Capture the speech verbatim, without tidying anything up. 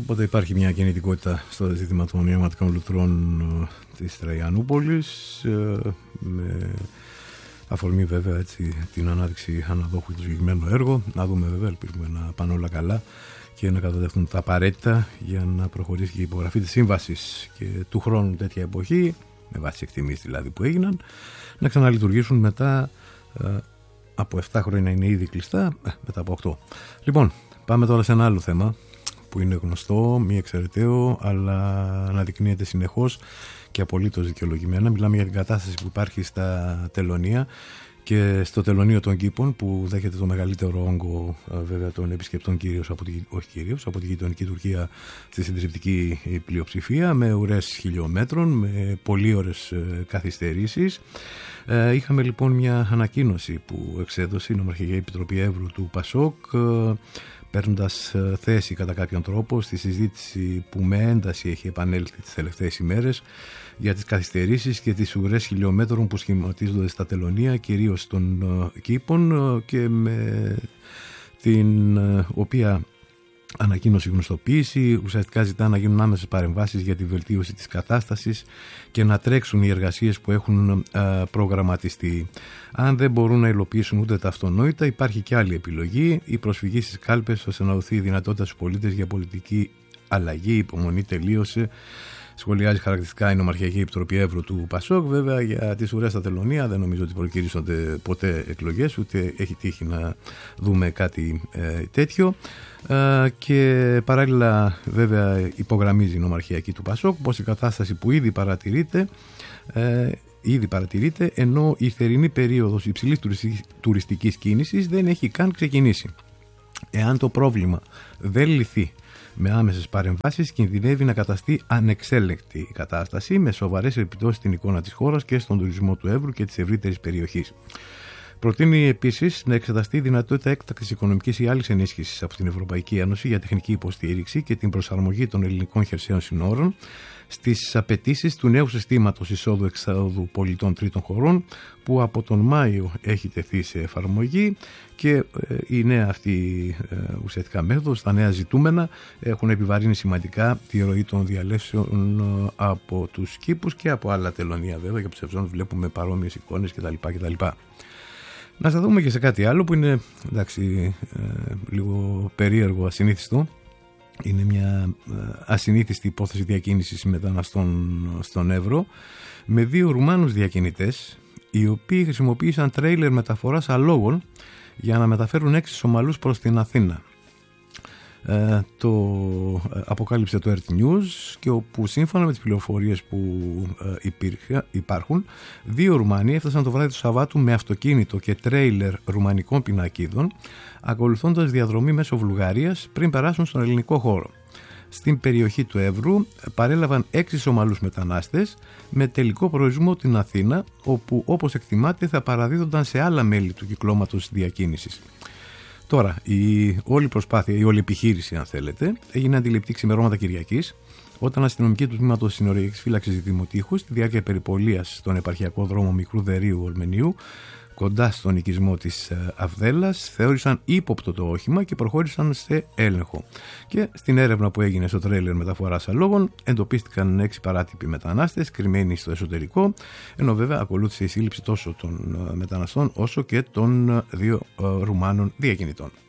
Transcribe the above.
Οπότε υπάρχει μια κινητικότητα στο ζήτημα των μειωματικών λουτρών της Τραϊανούπολης, με αφορμή βέβαια έτσι, την ανάδειξη αναδόχου του συγκεκριμένου έργου. Να δούμε βέβαια, ελπίζουμε να πάνε όλα καλά και να καταδεχθούν τα απαραίτητα για να προχωρήσει και η υπογραφή της σύμβασης και του χρόνου τέτοια εποχή, με βάση εκτιμήσεις δηλαδή που έγιναν, να ξαναλειτουργήσουν μετά ε, από επτά χρόνια είναι ήδη κλειστά, ε, μετά από οκτώ. Λοιπόν, πάμε τώρα σε ένα άλλο θέμα που είναι γνωστό, μη εξαιρεταίο, αλλά αναδεικνύεται συνεχώς και απολύτως δικαιολογημένα. Μιλάμε για την κατάσταση που υπάρχει στα τελωνία και στο τελωνείο των Κήπων, που δέχεται το μεγαλύτερο όγκο βέβαια των επισκεπτών, κυρίως από, τη, όχι κυρίως, από τη γειτονική Τουρκία στη συντριπτική πλειοψηφία, με ουρές χιλιόμετρων, με πολύ ώρες καθυστερήσεις. Ε, είχαμε λοιπόν μια ανακοίνωση που εξέδωσε η Νομαρχιακή Επιτροπή Εύρου του Πασόκ, παίρνοντας θέση κατά κάποιον τρόπο στη συζήτηση που με ένταση έχει επανέλθει τις τελευταίες ημέρες για τις καθυστερήσεις και τις ουρές χιλιόμετρων που σχηματίζονται στα τελωνία, κυρίως των Κήπων, και με την οποία ανακοίνωση γνωστοποίηση ουσιαστικά ζητά να γίνουν άμεσες παρεμβάσεις για τη βελτίωση της κατάστασης και να τρέξουν οι εργασίες που έχουν α, προγραμματιστεί. Αν δεν μπορούν να υλοποιήσουν ούτε τα αυτονόητα, υπάρχει και άλλη επιλογή: η προσφυγή στις κάλπες, ώστε να δοθεί η δυνατότητα στους πολίτες για πολιτική αλλαγή. Η υπομονή τελείωσε. Σχολιάζει χαρακτηριστικά η Νομαρχιακή Επιτροπή Εύρου του Πασόκ. Βέβαια, για τις ουρές στα τελωνία δεν νομίζω ότι προκυρήσονται ποτέ εκλογές, ούτε έχει τύχει να δούμε κάτι ε, τέτοιο. Ε, και παράλληλα, βέβαια, υπογραμμίζει η Νομαρχιακή του Πασόκ πως η κατάσταση που ήδη παρατηρείται, ε, ήδη παρατηρείται ενώ η θερινή περίοδος υψηλής τουριστικής κίνησης δεν έχει καν ξεκινήσει. Εάν το πρόβλημα δεν λυθεί με άμεσες παρεμβάσεις, κινδυνεύει να καταστεί ανεξέλεγκτη η κατάσταση, με σοβαρές επιπτώσεις στην εικόνα της χώρας και στον τουρισμό του Εύρου και της ευρύτερης περιοχής. Προτείνει επίσης να εξεταστεί η δυνατότητα έκτακτης οικονομικής ή άλλης ενίσχυσης από την Ευρωπαϊκή Ένωση για τεχνική υποστήριξη και την προσαρμογή των ελληνικών χερσαίων συνόρων στις απαιτήσεις του νέου συστήματος εισόδου-εξόδου πολιτών τρίτων χωρών, που από τον Μάιο έχει τεθεί σε εφαρμογή, και ε, η νέα αυτή ε, ουσιαστικά μέθοδος, τα νέα ζητούμενα έχουν επιβαρύνει σημαντικά τη ροή των διαλέψεων ε, από τους Κήπους και από άλλα τελωνία, βέβαια, και από τις ευζώνες βλέπουμε παρόμοιες εικόνες κτλ. κτλ. Να σας δούμε και σε κάτι άλλο που είναι, εντάξει, ε, λίγο περίεργο, ασυνήθιστο. Είναι μια ασυνήθιστη υπόθεση διακίνησης μεταναστών στον Εύρο, με δύο Ρουμάνους διακινητές, οι οποίοι χρησιμοποίησαν τρέιλερ μεταφοράς αλόγων για να μεταφέρουν έξι Σομαλούς προς την Αθήνα. Ε, το ε, αποκάλυψε το Earth News, και όπου σύμφωνα με τις πληροφορίες που ε, υπήρχε, υπάρχουν, δύο Ρουμάνοι έφτασαν το βράδυ του Σαββάτου με αυτοκίνητο και τρέιλερ ρουμανικών πινακίδων, ακολουθώντας διαδρομή μέσω Βουλγαρίας πριν περάσουν στον ελληνικό χώρο. Στην περιοχή του Εύρου παρέλαβαν έξι Σομαλούς μετανάστες με τελικό προορισμό την Αθήνα, όπου όπως εκτιμάται θα παραδίδονταν σε άλλα μέλη του κυκλώματος διακίνησης. Τώρα, η όλη προσπάθεια, η όλη επιχείρηση, αν θέλετε, έγινε αντιληπτή ξημερώματα Κυριακής, όταν αστυνομικοί του τμήματος συνοριακής φύλαξης Δημοτήχου, στη διάρκεια περιπολίας στον επαρχιακό δρόμο Μικρού Δερείου Ορμενίου, κοντά στον οικισμό της Αυδέλλας, θεώρησαν ύποπτο το όχημα και προχώρησαν σε έλεγχο. Και στην έρευνα που έγινε στο τρέιλερ μεταφοράς αλόγων, εντοπίστηκαν έξι παράτυποι μετανάστες κρυμμένοι στο εσωτερικό, ενώ βέβαια ακολούθησε η σύλληψη τόσο των μεταναστών όσο και των δύο Ρουμάνων διακινητών.